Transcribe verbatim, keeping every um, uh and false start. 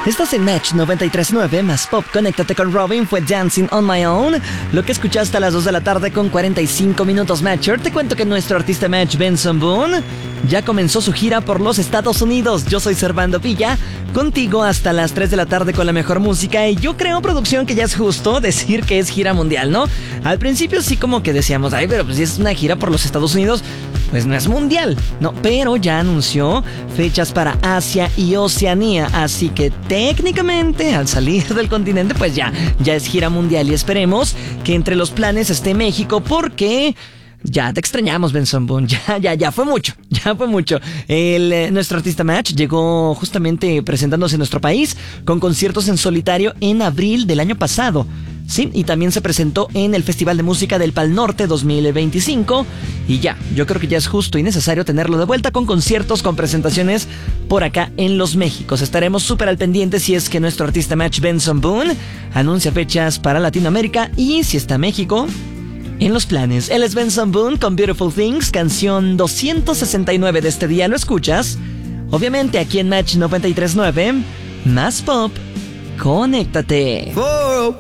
Estás en Match noventa y tres punto nueve, más pop. Conéctate con Robin, fue Dancing on My Own. Lo que escuchaste a las dos de la tarde con cuarenta y cinco minutos, Matcher. Te cuento que nuestro artista Match, Benson Boone, ya comenzó su gira por los Estados Unidos. Yo soy Servando Villa, contigo hasta las tres de la tarde con la mejor música. Y yo creo, producción, que ya es justo decir que es gira mundial, ¿no? Al principio sí como que decíamos, ay, pero pues si es una gira por los Estados Unidos, pues no es mundial, ¿no? Pero ya anunció fechas para Asia y Oceanía, así que técnicamente al salir del continente pues ya, ya es gira mundial, y esperemos que entre los planes esté México, porque ya te extrañamos, Benson Boone. Ya, ya, ya fue mucho, ya fue mucho. El, eh, nuestro artista Match llegó justamente presentándose en nuestro país con conciertos en solitario en abril del año pasado. Sí, y también se presentó en el Festival de Música del Pal Norte dos mil veinticinco. Y ya, yo creo que ya es justo y necesario tenerlo de vuelta con conciertos, con presentaciones por acá en Los Méxicos. Estaremos súper al pendiente si es que nuestro artista Match, Benson Boone, anuncia fechas para Latinoamérica, y si está México en los planes. Él es Benson Boone con Beautiful Things, canción doscientos sesenta y nueve de este día. Lo escuchas, obviamente, aquí en Match noventa y tres punto nueve, más pop. Conéctate. Oh.